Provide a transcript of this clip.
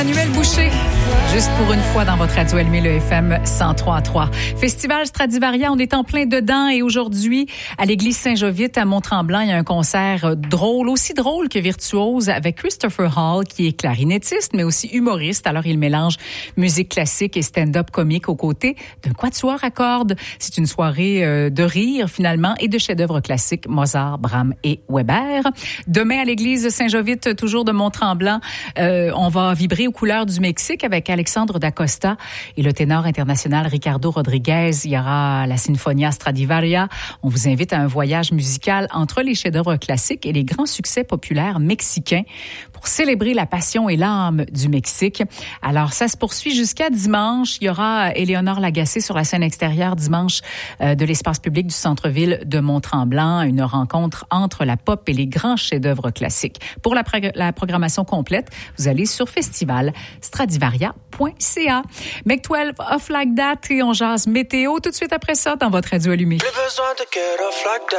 Manuel Boucher, juste pour une fois dans votre radio allumée, le FM 103.3. Festival Stradivaria, on est en plein dedans et aujourd'hui, à l'église Saint-Jovite à Mont-Tremblant, il y a un concert drôle, aussi drôle que virtuose, avec Christopher Hall, qui est clarinettiste, mais aussi humoriste. Alors, il mélange musique classique et stand-up comique aux côtés d'un quatuor à cordes. C'est une soirée de rire, finalement, et de chefs-d'œuvre classiques, Mozart, Brahms et Weber. Demain, à l'église Saint-Jovite, toujours de Mont-Tremblant, on va vibrer aux couleurs du Mexique avec Alexandre Dacosta et le ténor international Ricardo Rodriguez. Il y aura la Sinfonia Stradivaria. On vous invite à un voyage musical entre les chefs-d'œuvre classiques et les grands succès populaires mexicains pour célébrer la passion et l'âme du Mexique. Alors, ça se poursuit jusqu'à dimanche. Il y aura Éléonore Lagacé sur la scène extérieure dimanche de l'espace public du centre-ville de Mont-Tremblant. Une rencontre entre la pop et les grands chefs-d'œuvre classiques. Pour la programmation complète, vous allez sur festivalstradivaria.ca. Make 12 Off Like That et on jase météo tout de suite après ça dans votre radio allumée. Plus besoin de get off like that.